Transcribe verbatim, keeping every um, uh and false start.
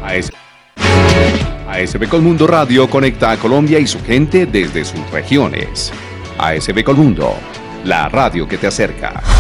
AS... A S B Colmundo Radio conecta a Colombia y su gente desde sus regiones. A S B Colmundo, la radio que te acerca.